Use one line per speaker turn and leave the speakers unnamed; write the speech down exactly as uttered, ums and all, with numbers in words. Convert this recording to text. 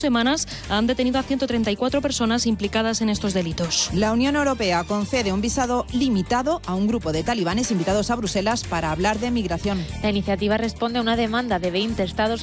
semanas han detenido a ciento treinta y cuatro personas implicadas en estos delitos.
La Unión Europea concede un visado limitado a un grupo de talibanes invitados a Bruselas para hablar de migración.
La iniciativa responde a una demanda de veinte estados